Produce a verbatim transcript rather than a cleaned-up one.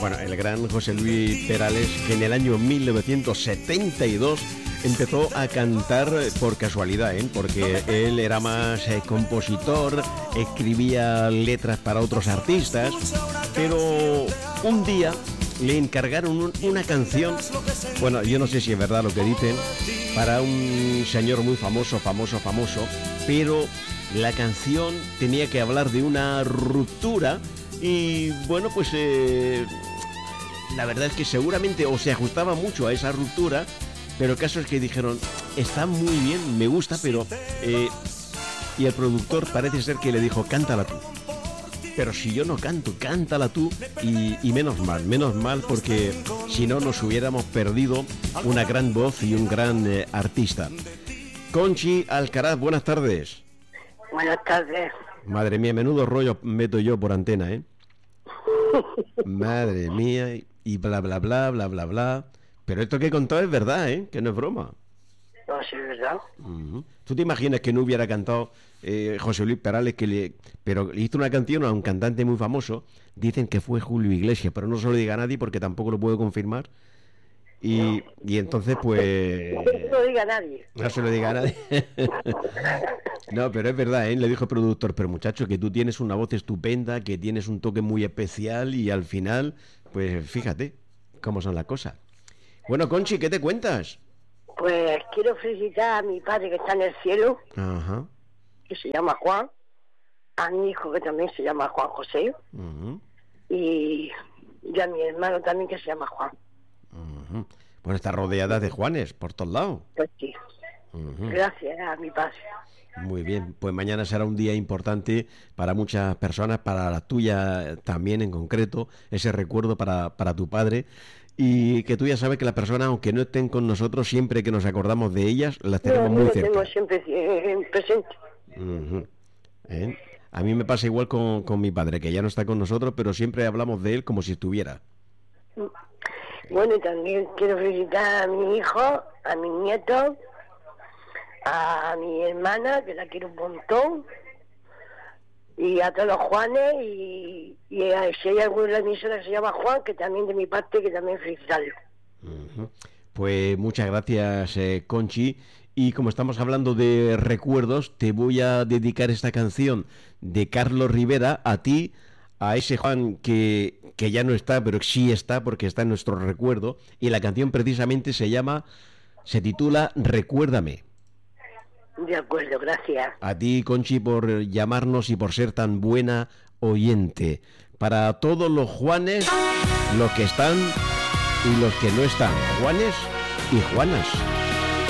Bueno, el gran José Luis Perales, que en el año mil novecientos setenta y dos empezó a cantar por casualidad, ¿eh? Porque él era más eh, compositor, escribía letras para otros artistas, pero un día le encargaron un, una canción, bueno, yo no sé si es verdad lo que dicen, para un señor muy famoso, famoso, famoso, pero la canción tenía que hablar de una ruptura y, bueno, pues eh, la verdad es que seguramente o se ajustaba mucho a esa ruptura, pero el caso es que dijeron, está muy bien, me gusta, pero... Eh, y el productor parece ser que le dijo, cántala tú. Pero si yo no canto, cántala tú. Y, y menos mal, menos mal, porque si no nos hubiéramos perdido una gran voz y un gran eh, artista. Conchi Alcaraz, buenas tardes. Buenas tardes. Madre mía, menudo rollo meto yo por antena, ¿eh? Madre mía, y bla, bla, bla, bla, bla, bla. Pero esto que he contado es verdad, ¿eh? Que no es broma. No, sí, es verdad. Uh-huh. ¿Tú te imaginas que no hubiera cantado eh, José Luis Perales, que le, pero le hizo una canción a un cantante muy famoso? Dicen que fue Julio Iglesias, pero no se lo diga a nadie porque tampoco lo puedo confirmar. Y, no. y entonces, pues... No se lo diga a nadie. No se lo diga a nadie. No, pero es verdad, ¿eh? Le dijo el productor, pero muchacho, que tú tienes una voz estupenda, que tienes un toque muy especial y al final, pues fíjate cómo son las cosas. Bueno, Conchi, ¿qué te cuentas? Pues quiero felicitar a mi padre que está en el cielo, Ajá. que se llama Juan, a mi hijo que también se llama Juan José, uh-huh. y, y a mi hermano también que se llama Juan. Uh-huh. Bueno, está rodeada de Juanes por todos lados. Pues sí. Uh-huh. Gracias a mi padre. Muy bien, pues mañana será un día importante para muchas personas, para la tuya también en concreto, ese recuerdo para, para tu padre. Y que tú ya sabes que las personas, aunque no estén con nosotros, siempre que nos acordamos de ellas, las tenemos no, muy cerca. Las tenemos siempre eh, presente. Uh-huh. ¿Eh? A mí me pasa igual con, con mi padre, que ya no está con nosotros, pero siempre hablamos de él como si estuviera. Bueno, y también quiero felicitar a mi hijo, a mi nieto, a mi hermana, que la quiero un montón, y a todos los Juanes, y, y a, si hay alguno en la emisora que se llama Juan, que también de mi parte, que también felicitarlo. Uh-huh. Pues muchas gracias, eh, Conchi, y como estamos hablando de recuerdos, te voy a dedicar esta canción de Carlos Rivera a ti, a ese Juan que, que ya no está, pero sí está, porque está en nuestro recuerdo, y la canción precisamente se llama, se titula Recuérdame. De acuerdo, gracias. A ti, Conchi, por llamarnos y por ser tan buena oyente. Para todos los Juanes, los que están y los que no están. Juanes y Juanas.